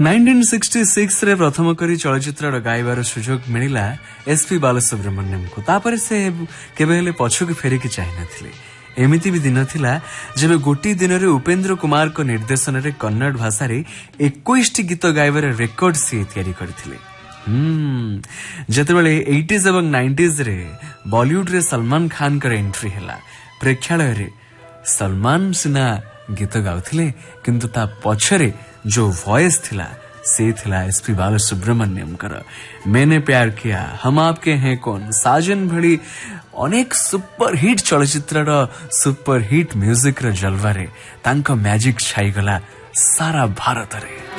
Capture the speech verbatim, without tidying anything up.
Nineteen sixty six रे प्रथम करी चलचित्र गाइबार सुजोग मिला एसपी बालसुब्रमण्यम को तापर से केबे हेले पछक फेरिकी चाहि नथिले। एमिति भी दिन थिला जेबे गोटी दिन रे उपेंद्र कुमार को निर्देशन रे कन्नड़ भाषा रे इक्कीस टी गीत गाइबार रेकॉर्ड से तैयारी करथिले। हम्म जेतेबेले एटीज़ एवं नाइंटीज़ रे बॉलीवुड रे सलमान खान कर एंट्री हैला प्रेक्षालय रे सलमान सिना गीत गाउथिले किंतु ता पछरे जो वॉइस थिला से थिला एसपी बालसुब्रमण्यम कर। मैंने प्यार किया, हम आपके हैं कौन, साजन भली अनेक सुपर हिट चलचित्र सुपर हिट म्यूजिक रो जलवा रे तांको मैजिक छाई गला सारा भारत रे।